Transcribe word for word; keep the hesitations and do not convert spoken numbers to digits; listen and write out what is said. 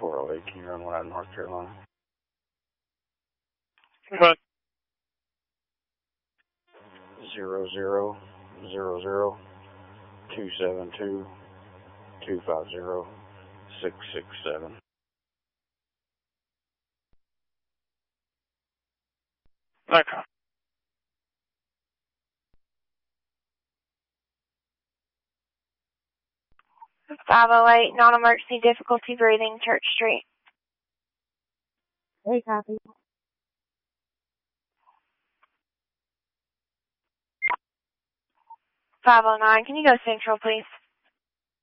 four oh eight, can you run one out of North Carolina? What? Zero zero zero zero two seven two two five zero six six seven. Okay. five oh eight, non-emergency difficulty breathing, Church Street. Hey, copy. five oh nine, can you go central, please?